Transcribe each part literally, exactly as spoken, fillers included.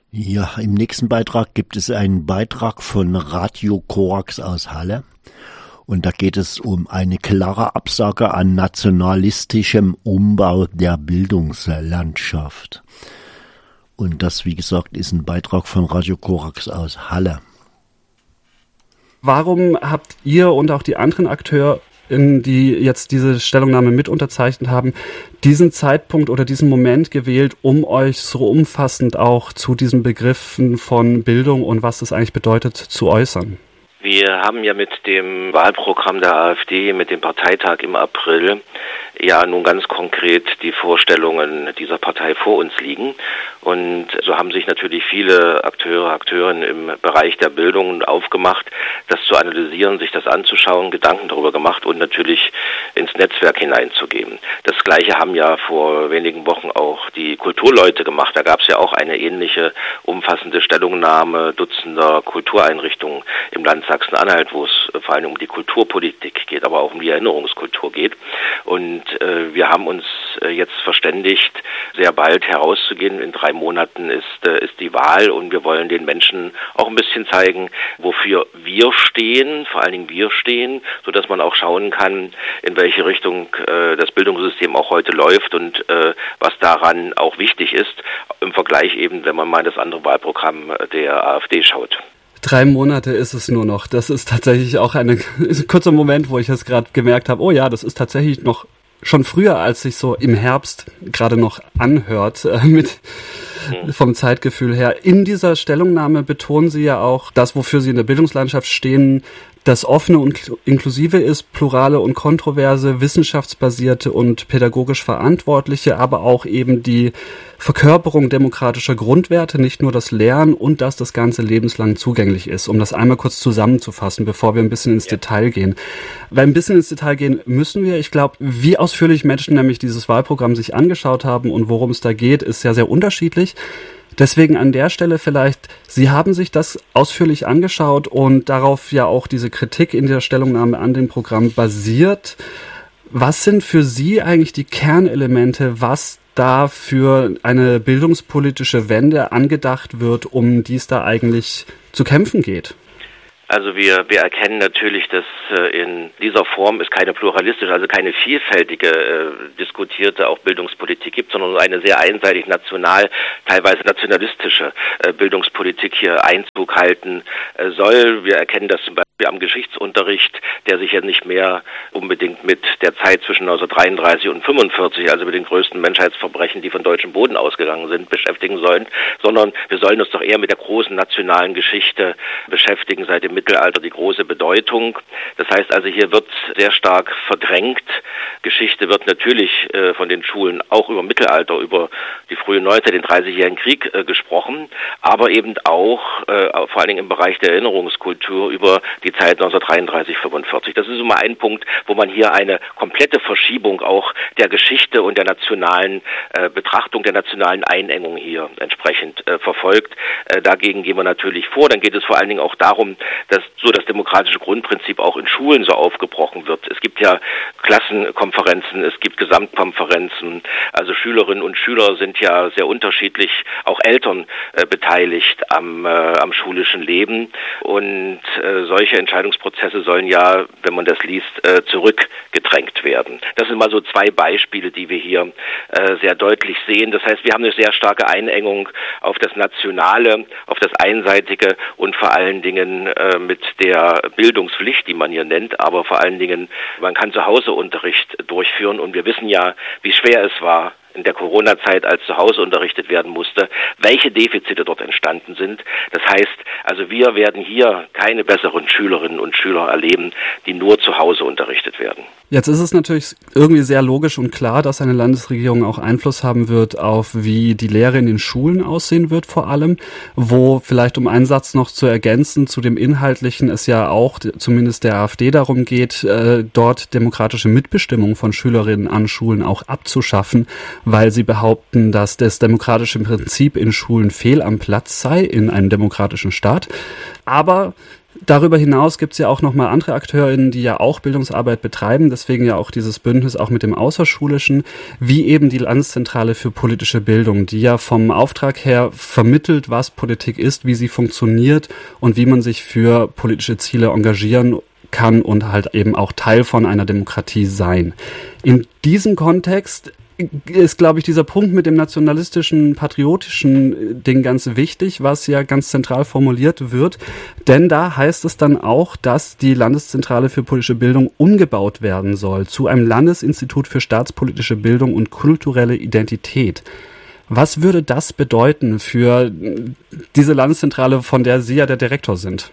Ja, im nächsten Beitrag gibt es einen Beitrag von Radio Korax aus Halle. Und da geht es um eine klare Absage an nationalistischem Umbau der Bildungslandschaft. Und das, wie gesagt, ist ein Beitrag von Radio Korax aus Halle. Warum habt ihr und auch die anderen Akteure, die jetzt diese Stellungnahme mit unterzeichnet haben, diesen Zeitpunkt oder diesen Moment gewählt, um euch so umfassend auch zu diesen Begriffen von Bildung und was das eigentlich bedeutet, zu äußern? Wir haben ja mit dem Wahlprogramm der AfD, mit dem Parteitag im April, ja nun ganz konkret die Vorstellungen dieser Partei vor uns liegen. Und so haben sich natürlich viele Akteure, Akteurinnen im Bereich der Bildung aufgemacht, das zu analysieren, sich das anzuschauen, Gedanken darüber gemacht und natürlich ins Netzwerk hineinzugeben. Das Gleiche haben ja vor wenigen Wochen auch die Kulturleute gemacht. Da gab es ja auch eine ähnliche umfassende Stellungnahme Dutzender Kultureinrichtungen im Land Sachsen-Anhalt, wo es vor allem um die Kulturpolitik geht, aber auch um die Erinnerungskultur geht. Und äh, wir haben uns äh, jetzt verständigt, sehr bald herauszugehen. In drei Monaten ist, äh, ist die Wahl und wir wollen den Menschen auch ein bisschen zeigen, wofür wir stehen, vor allen Dingen wir stehen, sodass man auch schauen kann, in welche Richtung äh, das Bildungssystem auch heute läuft und äh, was daran auch wichtig ist, im Vergleich eben, wenn man mal das andere Wahlprogramm der AfD schaut. Drei Monate ist es nur noch. Das ist tatsächlich auch eine, ist ein kurzer Moment, wo ich jetzt gerade gemerkt habe, oh ja, das ist tatsächlich noch schon früher, als sich so im Herbst gerade noch anhört, äh, mit vom Zeitgefühl her. In dieser Stellungnahme betonen Sie ja auch, das, wofür Sie in der Bildungslandschaft stehen, das offene und inklusive ist, plurale und kontroverse, wissenschaftsbasierte und pädagogisch verantwortliche, aber auch eben die Verkörperung demokratischer Grundwerte, nicht nur das Lernen und dass das Ganze lebenslang zugänglich ist, um das einmal kurz zusammenzufassen, bevor wir ein bisschen ins ja. Detail gehen. Weil ein bisschen ins Detail gehen müssen wir. Ich glaube, wie ausführlich Menschen nämlich dieses Wahlprogramm sich angeschaut haben und worum es da geht, ist sehr, sehr unterschiedlich. Deswegen an der Stelle vielleicht, Sie haben sich das ausführlich angeschaut und darauf ja auch diese Kritik in der Stellungnahme an dem Programm basiert. Was sind für Sie eigentlich die Kernelemente, was da für eine bildungspolitische Wende angedacht wird, um die es da eigentlich zu kämpfen geht? Also wir, wir erkennen natürlich, dass äh, in dieser Form es keine pluralistische, also keine vielfältige äh, diskutierte auch Bildungspolitik gibt, sondern eine sehr einseitig national, teilweise nationalistische äh, Bildungspolitik hier Einzug halten äh, soll. Wir erkennen das zum Beispiel am Geschichtsunterricht, der sich ja nicht mehr unbedingt mit der Zeit zwischen neunzehnhundertdreiunddreißig und fünfundvierzig, also mit den größten Menschheitsverbrechen, die von deutschem Boden ausgegangen sind, beschäftigen sollen, sondern wir sollen uns doch eher mit der großen nationalen Geschichte beschäftigen, seit dem Mittelalter die große Bedeutung. Das heißt also, hier wird sehr stark verdrängt. Geschichte wird natürlich äh, von den Schulen auch über Mittelalter, über die frühe Neuzeit, den dreißigjährigen Krieg äh, gesprochen, aber eben auch äh, vor allen Dingen im Bereich der Erinnerungskultur über die Zeit neunzehnhundertdreiunddreißig fünfundvierzig. Das ist immer ein Punkt, wo man hier eine komplette Verschiebung auch der Geschichte und der nationalen äh, Betrachtung, der nationalen Einengung hier entsprechend äh, verfolgt. Äh, dagegen gehen wir natürlich vor. Dann geht es vor allen Dingen auch darum, dass so das demokratische Grundprinzip auch in Schulen so aufgebrochen wird. Es gibt ja Klassenkonferenzen, es gibt Gesamtkonferenzen, also Schülerinnen und Schüler sind ja sehr unterschiedlich, auch Eltern äh, beteiligt am, äh, am schulischen Leben und äh, solche Entscheidungsprozesse sollen ja, wenn man das liest, äh, zurückgedrängt werden. Das sind mal so zwei Beispiele, die wir hier äh, sehr deutlich sehen. Das heißt, wir haben eine sehr starke Einengung auf das Nationale, auf das Einseitige und vor allen Dingen äh, mit der Bildungspflicht, die man hier nennt, aber vor allen Dingen, man kann zu Hause Unterricht durchführen und wir wissen ja, wie schwer es war, in der Corona-Zeit, als zu Hause unterrichtet werden musste, welche Defizite dort entstanden sind. Das heißt, also wir werden hier keine besseren Schülerinnen und Schüler erleben, die nur zu Hause unterrichtet werden. Jetzt ist es natürlich irgendwie sehr logisch und klar, dass eine Landesregierung auch Einfluss haben wird auf, wie die Lehre in den Schulen aussehen wird vor allem, wo vielleicht, um einen Satz noch zu ergänzen, zu dem Inhaltlichen es ja auch zumindest der AfD darum geht, äh, dort demokratische Mitbestimmung von Schülerinnen an Schulen auch abzuschaffen, weil sie behaupten, dass das demokratische Prinzip in Schulen fehl am Platz sei in einem demokratischen Staat. Aber Darüber hinaus gibt es ja auch nochmal andere AkteurInnen, die ja auch Bildungsarbeit betreiben, deswegen ja auch dieses Bündnis auch mit dem Außerschulischen, wie eben die Landeszentrale für politische Bildung, die ja vom Auftrag her vermittelt, was Politik ist, wie sie funktioniert und wie man sich für politische Ziele engagieren kann und halt eben auch Teil von einer Demokratie sein. In diesem Kontext ist, glaube ich, dieser Punkt mit dem nationalistischen, patriotischen Ding ganz wichtig, was ja ganz zentral formuliert wird. Denn da heißt es dann auch, dass die Landeszentrale für politische Bildung umgebaut werden soll zu einem Landesinstitut für staatspolitische Bildung und kulturelle Identität. Was würde das bedeuten für diese Landeszentrale, von der Sie ja der Direktor sind?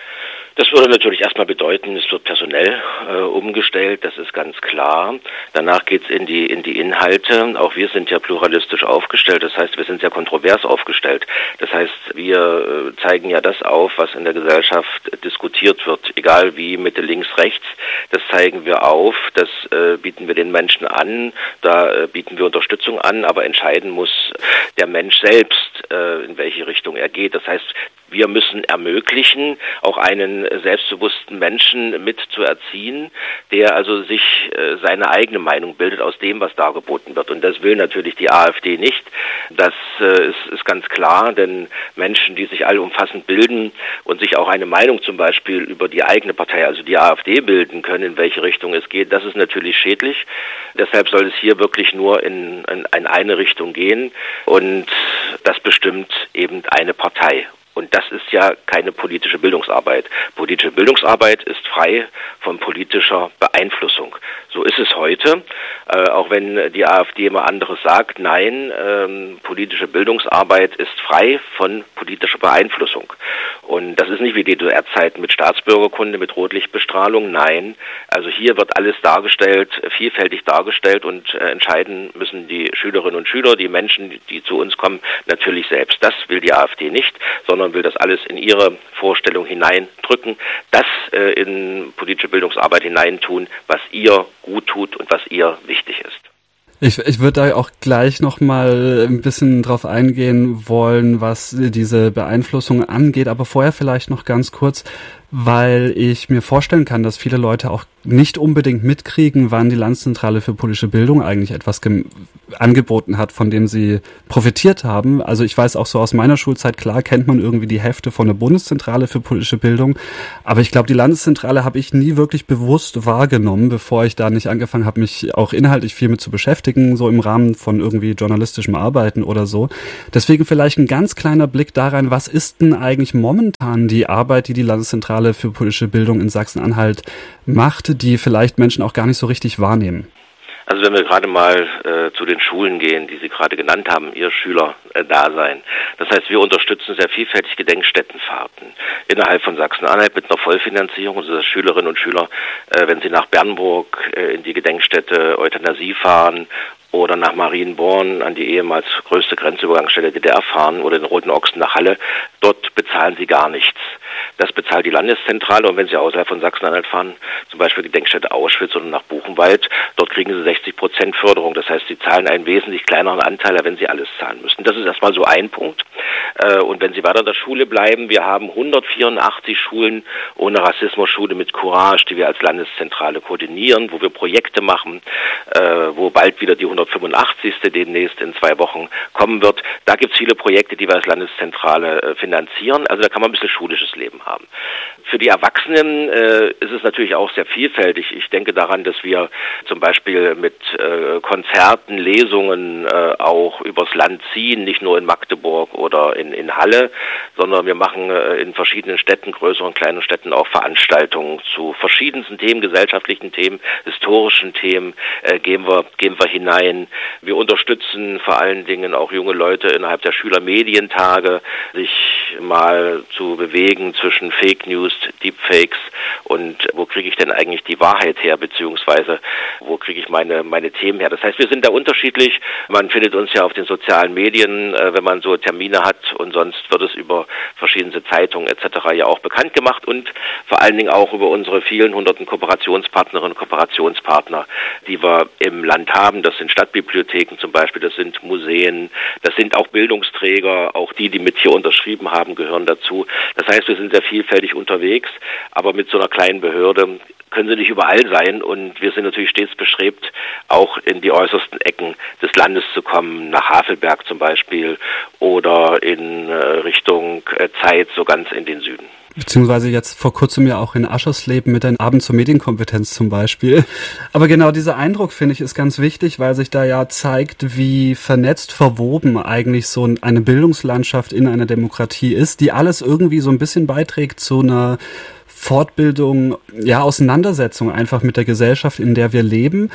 Das würde natürlich erstmal bedeuten, es wird personell äh, umgestellt, das ist ganz klar. Danach geht's in die in die Inhalte. Auch wir sind ja pluralistisch aufgestellt, das heißt, wir sind sehr kontrovers aufgestellt. Das heißt, wir äh, zeigen ja das auf, was in der Gesellschaft diskutiert wird, egal wie, Mitte, links, rechts. Das zeigen wir auf, das äh, bieten wir den Menschen an, da äh, bieten wir Unterstützung an, aber entscheiden muss der Mensch selbst, äh, in welche Richtung er geht. Das heißt, wir müssen ermöglichen, auch einen selbstbewussten Menschen mit zu erziehen, der also sich äh, seine eigene Meinung bildet aus dem, was dargeboten wird. Und das will natürlich die AfD nicht. Das äh, ist, ist ganz klar, denn Menschen, die sich allumfassend bilden und sich auch eine Meinung zum Beispiel über die eigene Partei, also die AfD, bilden können, in welche Richtung es geht, das ist natürlich schädlich. Deshalb soll es hier wirklich nur in, in, in eine Richtung gehen und das bestimmt eben eine Partei. Und das ist ja keine politische Bildungsarbeit. Politische Bildungsarbeit ist frei von politischer Beeinflussung. So ist es heute, äh, auch wenn die AfD immer anderes sagt. Nein, ähm, politische Bildungsarbeit ist frei von politischer Beeinflussung. Und das ist nicht wie die D D R-Zeiten mit Staatsbürgerkunde, mit Rotlichtbestrahlung. Nein, also hier wird alles dargestellt, vielfältig dargestellt und äh, entscheiden müssen die Schülerinnen und Schüler, die Menschen, die, die zu uns kommen, natürlich selbst. Das will die AfD nicht, sondern will das alles in ihre Vorstellung hineindrücken, das äh, in politische Bildungsarbeit hineintun, was ihr gut tut und was ihr wichtig ist. Ich, ich würde da auch gleich nochmal ein bisschen drauf eingehen wollen, was diese Beeinflussung angeht, aber vorher vielleicht noch ganz kurz, weil ich mir vorstellen kann, dass viele Leute auch nicht unbedingt mitkriegen, wann die Landeszentrale für politische Bildung eigentlich etwas gem- angeboten hat, von dem sie profitiert haben. Also ich weiß auch so aus meiner Schulzeit, klar kennt man irgendwie die Hefte von der Bundeszentrale für politische Bildung, aber ich glaube, die Landeszentrale habe ich nie wirklich bewusst wahrgenommen, bevor ich da nicht angefangen habe, mich auch inhaltlich viel mit zu beschäftigen, so im Rahmen von irgendwie journalistischem Arbeiten oder so. Deswegen vielleicht ein ganz kleiner Blick da rein, was ist denn eigentlich momentan die Arbeit, die die Landeszentrale für politische Bildung in Sachsen-Anhalt macht, die vielleicht Menschen auch gar nicht so richtig wahrnehmen? Also wenn wir gerade mal äh, zu den Schulen gehen, die Sie gerade genannt haben, Ihr Schülerdasein. Äh, das heißt, wir unterstützen sehr vielfältig Gedenkstättenfahrten innerhalb von Sachsen-Anhalt mit einer Vollfinanzierung, also dass Schülerinnen und Schüler, äh, wenn sie nach Bernburg äh, in die Gedenkstätte Euthanasie fahren oder nach Marienborn an die ehemals größte Grenzübergangsstelle der D D R fahren oder den Roten Ochsen nach Halle, dort bezahlen sie gar nichts. Das bezahlt die Landeszentrale und wenn Sie außerhalb von Sachsen-Anhalt fahren, zum Beispiel Gedenkstätte Auschwitz oder nach Buchenwald, dort kriegen Sie sechzig Prozent Förderung. Das heißt, Sie zahlen einen wesentlich kleineren Anteil, wenn Sie alles zahlen müssen. Das ist erstmal so ein Punkt. Und wenn Sie weiter in der Schule bleiben, wir haben hundertvierundachtzig Schulen ohne Rassismus-Schule mit Courage, die wir als Landeszentrale koordinieren, wo wir Projekte machen, wo bald wieder die hundertfünfundachtzigste demnächst in zwei Wochen kommen wird. Da gibt es viele Projekte, die wir als Landeszentrale finanzieren. Also da kann man ein bisschen schulisches Leben haben. Für die Erwachsenen äh, ist es natürlich auch sehr vielfältig. Ich denke daran, dass wir zum Beispiel mit äh, Konzerten, Lesungen äh, auch übers Land ziehen, nicht nur in Magdeburg oder in, in Halle, sondern wir machen äh, in verschiedenen Städten, größeren, kleinen Städten auch Veranstaltungen zu verschiedensten Themen, gesellschaftlichen Themen, historischen Themen, äh, gehen wir, gehen wir hinein. Wir unterstützen vor allen Dingen auch junge Leute innerhalb der Schülermedientage, sich mal zu bewegen zwischen Fake News, Deepfakes und wo kriege ich denn eigentlich die Wahrheit her, beziehungsweise wo kriege ich meine meine Themen her. Das heißt, wir sind da unterschiedlich. Man findet uns ja auf den sozialen Medien, äh, wenn man so Termine hat und sonst wird es über verschiedene Zeitungen et cetera ja auch bekannt gemacht und vor allen Dingen auch über unsere vielen hunderten Kooperationspartnerinnen und Kooperationspartner, die wir im Land haben. Das sind Stadtbibliotheken zum Beispiel, das sind Museen, das sind auch Bildungsträger, auch die, die mit hier unterschrieben haben, gehören dazu. Das heißt, wir sind sehr vielfältig unterwegs unterwegs, aber mit so einer kleinen Behörde können sie nicht überall sein und wir sind natürlich stets bestrebt, auch in die äußersten Ecken des Landes zu kommen, nach Havelberg zum Beispiel oder in Richtung Zeitz, so ganz in den Süden. Beziehungsweise jetzt vor kurzem ja auch in Aschersleben mit den Abend zur Medienkompetenz zum Beispiel. Aber genau dieser Eindruck, finde ich, ist ganz wichtig, weil sich da ja zeigt, wie vernetzt, verwoben eigentlich so eine Bildungslandschaft in einer Demokratie ist, die alles irgendwie so ein bisschen beiträgt zu einer Fortbildung, ja, Auseinandersetzung einfach mit der Gesellschaft, in der wir leben.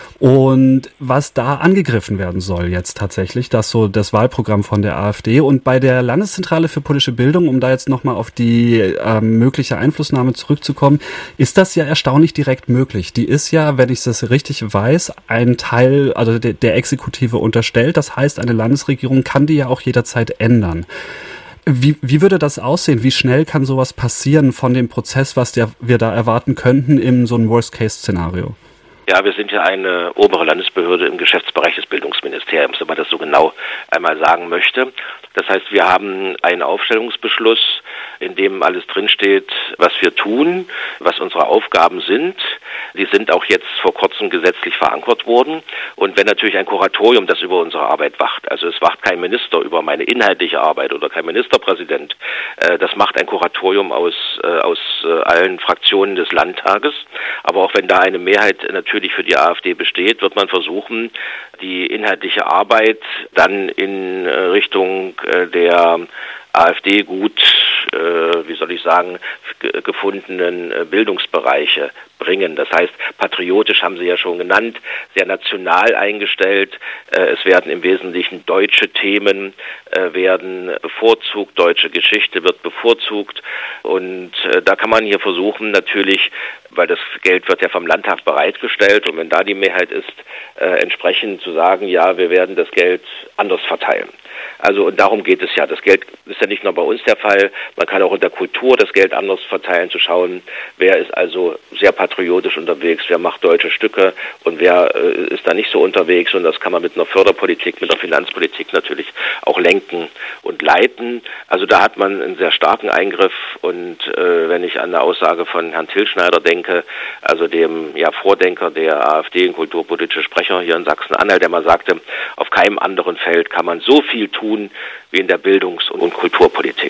Und was da angegriffen werden soll jetzt tatsächlich, das so das Wahlprogramm von der AfD. Und bei der Landeszentrale für politische Bildung, um da jetzt nochmal auf die äh, mögliche Einflussnahme zurückzukommen, ist das ja erstaunlich direkt möglich. Die ist ja, wenn ich das richtig weiß, ein Teil, also der, der Exekutive unterstellt. Das heißt, eine Landesregierung kann die ja auch jederzeit ändern. Wie, wie würde das aussehen? Wie schnell kann sowas passieren von dem Prozess, was der, wir da erwarten könnten in so einem Worst-Case-Szenario? Ja, wir sind ja eine obere Landesbehörde im Geschäftsbereich des Bildungsministeriums, wenn man das so genau einmal sagen möchte. Das heißt, wir haben einen Aufstellungsbeschluss, in dem alles drinsteht, was wir tun, was unsere Aufgaben sind. Die sind auch jetzt vor kurzem gesetzlich verankert worden. Und wenn natürlich ein Kuratorium, das über unsere Arbeit wacht, also es wacht kein Minister über meine inhaltliche Arbeit oder kein Ministerpräsident, äh, das macht ein Kuratorium aus, äh, aus äh, allen Fraktionen des Landtages. Aber auch wenn da eine Mehrheit natürlich für die AfD besteht, wird man versuchen, die inhaltliche Arbeit dann in äh, Richtung äh, der AfD gut, äh, wie soll ich sagen, g- gefundenen äh, Bildungsbereiche bringen. Das heißt, patriotisch haben Sie ja schon genannt, sehr national eingestellt. Äh, es werden im Wesentlichen deutsche Themen äh, werden bevorzugt, deutsche Geschichte wird bevorzugt und äh, da kann man hier versuchen natürlich, weil das Geld wird ja vom Landtag bereitgestellt und wenn da die Mehrheit ist, äh, entsprechend zu sagen, ja, wir werden das Geld anders verteilen. Also und darum geht es ja. Das Geld ist ja nicht nur bei uns der Fall. Man kann auch in der Kultur das Geld anders verteilen, zu schauen, wer ist also sehr patriotisch unterwegs, wer macht deutsche Stücke und wer äh, ist da nicht so unterwegs. Und das kann man mit einer Förderpolitik, mit einer Finanzpolitik natürlich auch lenken und leiten. Also da hat man einen sehr starken Eingriff. Und äh, wenn ich an eine Aussage von Herrn Tilschneider denke, also dem ja Vordenker der AfD, kulturpolitische Sprecher hier in Sachsen-Anhalt, der mal sagte, auf keinem anderen Feld kann man so viel tun wie in der Bildungs- und Kulturpolitik.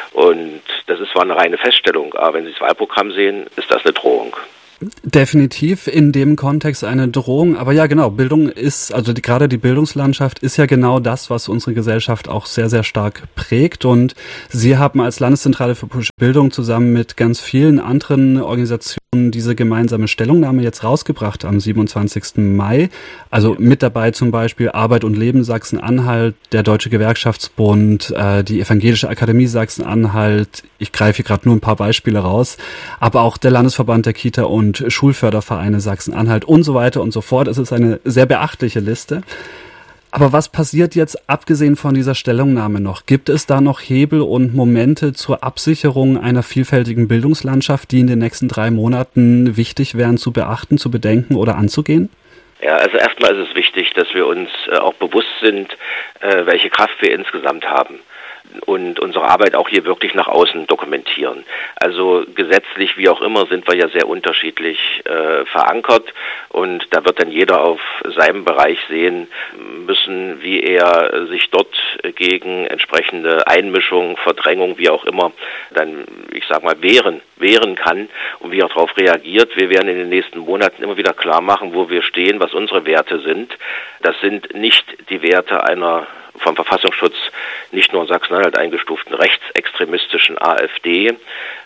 Und das ist zwar eine reine Feststellung, aber wenn Sie das Wahlprogramm sehen, ist das eine Drohung. Definitiv in dem Kontext eine Drohung. Aber ja, genau, Bildung ist, also die, gerade die Bildungslandschaft ist ja genau das, was unsere Gesellschaft auch sehr, sehr stark prägt. Und Sie haben als Landeszentrale für politische Bildung zusammen mit ganz vielen anderen Organisationen diese gemeinsame Stellungnahme jetzt rausgebracht am siebenundzwanzigsten Mai. Also mit dabei zum Beispiel Arbeit und Leben Sachsen-Anhalt, der Deutsche Gewerkschaftsbund, äh, die Evangelische Akademie Sachsen-Anhalt. Ich greife hier gerade nur ein paar Beispiele raus. Aber auch der Landesverband der Kita- und Schulfördervereine Sachsen-Anhalt und so weiter und so fort. Es ist eine sehr beachtliche Liste. Aber was passiert jetzt, abgesehen von dieser Stellungnahme noch? Gibt es da noch Hebel und Momente zur Absicherung einer vielfältigen Bildungslandschaft, die in den nächsten drei Monaten wichtig wären zu beachten, zu bedenken oder anzugehen? Ja, also erstmal ist es wichtig, dass wir uns äh, auch bewusst sind, äh, welche Kraft wir insgesamt haben. Und unsere Arbeit auch hier wirklich nach außen dokumentieren. Also gesetzlich, wie auch immer, sind wir ja sehr unterschiedlich äh, verankert und da wird dann jeder auf seinem Bereich sehen müssen, wie er sich dort gegen entsprechende Einmischung, Verdrängung, wie auch immer, dann, ich sag mal, wehren, wehren kann und wie er darauf reagiert. Wir werden in den nächsten Monaten immer wieder klar machen, wo wir stehen, was unsere Werte sind. Das sind nicht die Werte einer vom Verfassungsschutz nicht nur in Sachsen-Anhalt eingestuften rechtsextremistischen AfD, äh,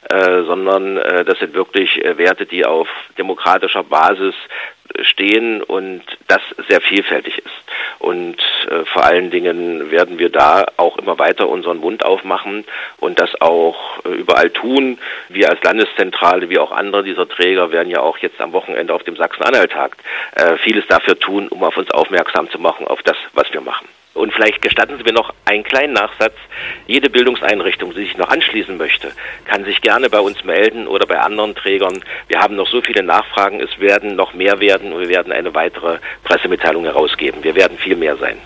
sondern äh, das sind wirklich äh, Werte, die auf demokratischer Basis stehen und das sehr vielfältig ist. Und äh, vor allen Dingen werden wir da auch immer weiter unseren Mund aufmachen und das auch äh, überall tun. Wir als Landeszentrale, wie auch andere dieser Träger, werden ja auch jetzt am Wochenende auf dem Sachsen-Anhalt-Tag äh, vieles dafür tun, um auf uns aufmerksam zu machen, auf das, was wir machen. Und vielleicht gestatten Sie mir noch einen kleinen Nachsatz. Jede Bildungseinrichtung, die sich noch anschließen möchte, kann sich gerne bei uns melden oder bei anderen Trägern. Wir haben noch so viele Nachfragen, es werden noch mehr werden und wir werden eine weitere Pressemitteilung herausgeben. Wir werden viel mehr sein.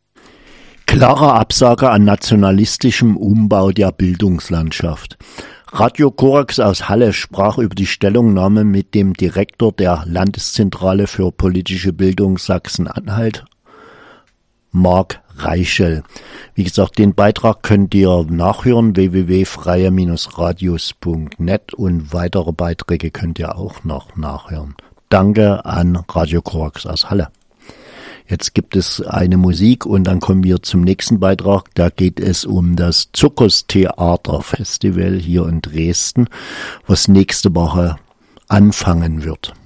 Klare Absage an nationalistischem Umbau der Bildungslandschaft. Radio Korax aus Halle sprach über die Stellungnahme mit dem Direktor der Landeszentrale für politische Bildung Sachsen-Anhalt, Marc Reichel. Wie gesagt, den Beitrag könnt ihr nachhören, w w w punkt freie radios punkt net, und weitere Beiträge könnt ihr auch noch nachhören. Danke an Radio Korax aus Halle. Jetzt gibt es eine Musik und dann kommen wir zum nächsten Beitrag. Da geht es um das Zirkustheater Festival hier in Dresden, was nächste Woche anfangen wird.